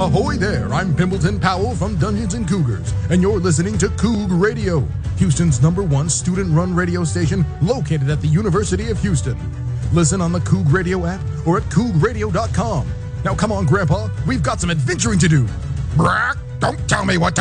Ahoy there, I'm Pimbleton Powell from Dungeons & Cougars, and you're listening to Coug Radio, Houston's #1 student-run radio station located at the University of Houston. Listen on the Coug Radio app or at cougradio.com. Now come on, Grandpa, we've got some adventuring to do. Brock, don't tell me what to